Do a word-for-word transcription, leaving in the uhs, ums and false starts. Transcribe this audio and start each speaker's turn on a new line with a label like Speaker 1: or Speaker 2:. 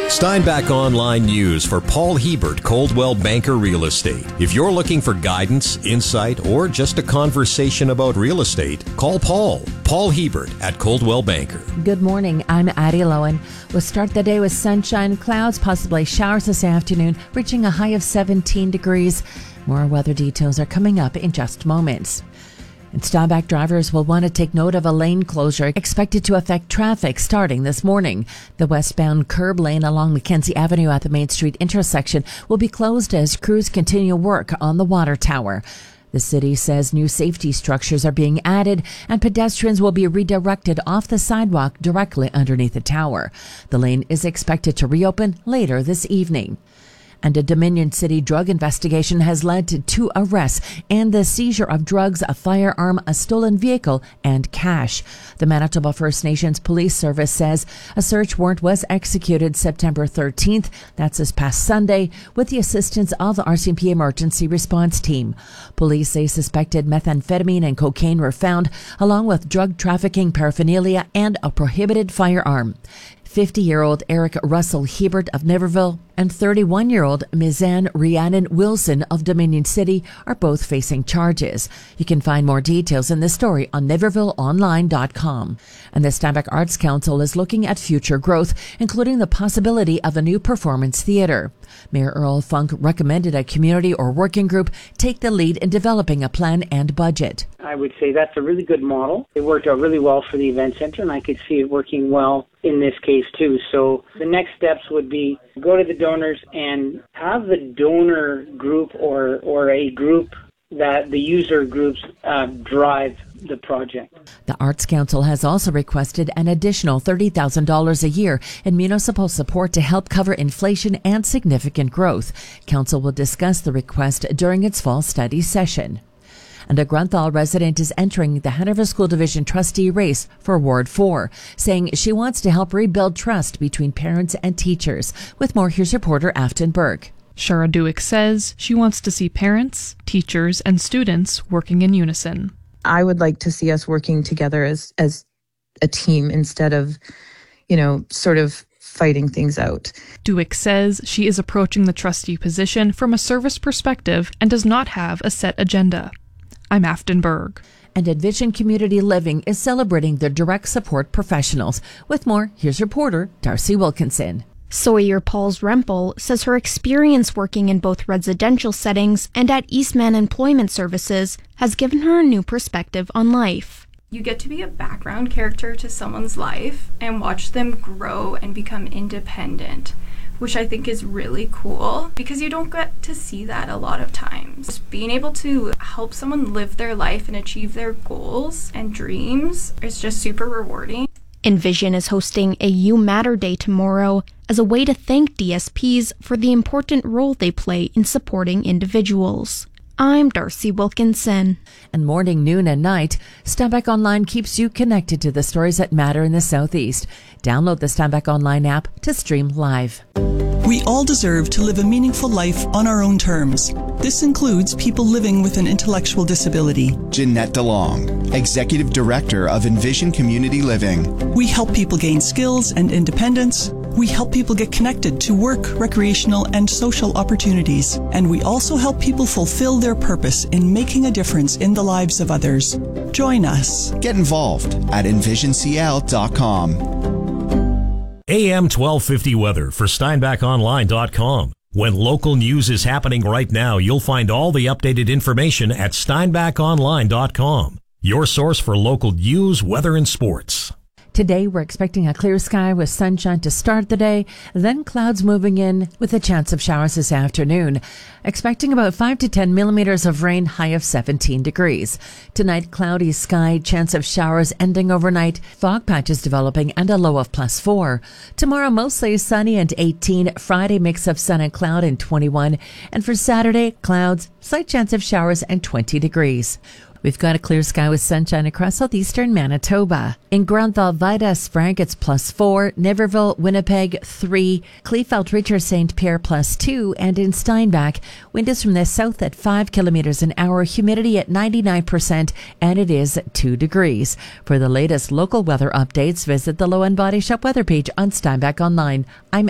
Speaker 1: Steinbach Online News for Paul Hebert, Coldwell Banker Real Estate. If you're looking for guidance, insight, or just a conversation about real estate, call Paul. Paul Hebert at Coldwell Banker.
Speaker 2: Good morning. I'm Addie Lowen. We'll start the day with sunshine, clouds, possibly showers this afternoon, reaching a high of seventeen degrees. More weather details are coming up in just moments. And Steinbach drivers will want to take note of a lane closure expected to affect traffic starting this morning. The westbound curb lane along Mackenzie Avenue at the Main Street intersection will be closed as crews continue work on the water tower. The city says new safety structures are being added and pedestrians will be redirected off the sidewalk directly underneath the tower. The lane is expected to reopen later this evening. And a Dominion City drug investigation has led to two arrests and the seizure of drugs, a firearm, a stolen vehicle, and cash. The Manitoba First Nations Police Service says a search warrant was executed September thirteenth, that's this past Sunday, with the assistance of the R C M P Emergency Response Team. Police say suspected methamphetamine and cocaine were found, along with drug trafficking paraphernalia and a prohibited firearm. fifty-year-old Eric Russell Hebert of Niverville and thirty-one-year-old Mizanne Rhiannon Wilson of Dominion City are both facing charges. You can find more details in this story on niverville online dot com. And the Steinbach Arts Council is looking at future growth, including the possibility of a new performance theater. Mayor Earl Funk recommended a community or working group take the lead in developing a plan and budget.
Speaker 3: I would say that's a really good model. It worked out really well for the event center, and I could see it working well in this case too. So the next steps would be go to the donors and have the donor group or, or a group that the user groups uh, drive the project.
Speaker 2: The Arts Council has also requested an additional thirty thousand dollars a year in municipal support to help cover inflation and significant growth. Council will discuss the request during its fall study session. And a Grunthal resident is entering the Hanover School Division trustee race for Ward four, saying she wants to help rebuild trust between parents and teachers. With more, here's reporter Afton Burke.
Speaker 4: Shara Duick says she wants to see parents, teachers, and students working in unison.
Speaker 5: I would like to see us working together as, as a team instead of, you know, sort of fighting things out.
Speaker 4: Duick says she is approaching the trustee position from a service perspective and does not have a set agenda. I'm Afton Berg.
Speaker 2: And Envision Community Living is celebrating their direct support professionals. With more, here's reporter Darcy Wilkinson.
Speaker 6: Sawyer Pauls Rempel says her experience working in both residential settings and at Eastman Employment Services has given her a new perspective on life.
Speaker 7: You get to be a background character to someone's life and watch them grow and become independent, which I think is really cool because you don't get to see that a lot of times. Just being able to help someone live their life and achieve their goals and dreams is just super rewarding.
Speaker 6: Envision is hosting a You Matter Day tomorrow as a way to thank D S Ps for the important role they play in supporting individuals. I'm Darcy Wilkinson.
Speaker 2: And morning, noon, and night, Steinbach Online keeps you connected to the stories that matter in the Southeast. Download the Steinbach Online app to stream live.
Speaker 8: We all deserve to live a meaningful life on our own terms. This includes people living with an intellectual disability.
Speaker 9: Jeanette DeLong, Executive Director of Envision Community Living.
Speaker 8: We help people gain skills and independence. We help people get connected to work, recreational, and social opportunities. And we also help people fulfill their purpose in making a difference in the lives of others. Join us.
Speaker 9: Get involved at envision c l dot com.
Speaker 10: A M twelve fifty weather for Steinbach online dot com. When local news is happening right now, you'll find all the updated information at Steinbach online dot com. Your source for local news, weather, and sports.
Speaker 2: Today, we're expecting a clear sky with sunshine to start the day, then clouds moving in with a chance of showers this afternoon. Expecting about five to ten millimeters of rain, high of seventeen degrees. Tonight, cloudy sky, chance of showers ending overnight, fog patches developing, and a low of plus four. Tomorrow, mostly sunny and eighteen. Friday, mix of sun and cloud and twenty-one. And for Saturday, clouds, slight chance of showers and twenty degrees. We've got a clear sky with sunshine across southeastern Manitoba. In Grunthal, Vidas, Frank, it's plus four. Niverville, Winnipeg, three. Kleefeld, Richard, Saint Pierre, plus two. And in Steinbach, wind is from the south at five kilometers an hour, humidity at ninety-nine percent, and it is two degrees. For the latest local weather updates, visit the Low End Body Shop weather page on Steinbach Online. I'm